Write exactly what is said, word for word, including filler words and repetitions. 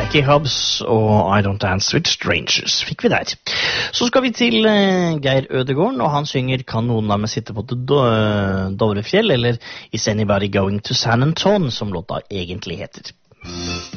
Becky Hobbs og I Don't Dance With Strangers fikk vi der. Så skal vi til uh, Geir Ødegården, og han synger Kan noen av meg sitte på det do Dovrefjell, eller Is Anybody Going to San Anton, som låta egentlig heter.